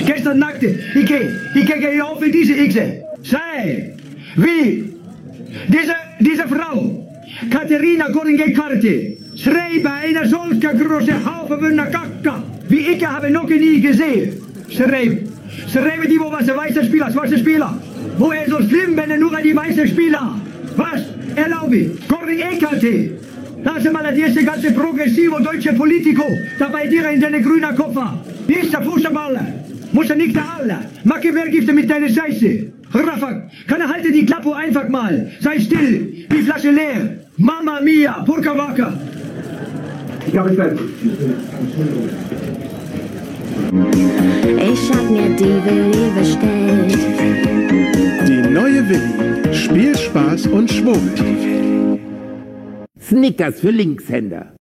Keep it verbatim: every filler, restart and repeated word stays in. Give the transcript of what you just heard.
gestern nackte, ich gehe, ich gehe auf in diese Xe. Sei, wie, diese, diese Frau, Katharina Goringen-Karte, schreibt einer solchen großen Haufen von einer Kacke, wie ich habe noch nie gesehen. Schreibt, schreibt die, wo was der weiße Spieler, schwarze Spieler. Wo er so schlimm, wenn er nur an die weißen Spieler. Was? Erlaube ich. Goringen-Karte. Lass mal das erste ganze progressive deutsche Politiker dabei dir in deine grünen Koffer. Wie ist der Fußballer? Muss er nicht da alle. Machiavelli gibt er mit deiner Scheiße. Rafa, kann er halten die Klappe einfach mal. Sei still, die Flasche leer. Mama mia, Purka Waka. Ich habe es fertig. Ich hab mir die Willi bestellt. Die neue Willi. Spielspaß und Schwurbel. Snickers für Linkshänder.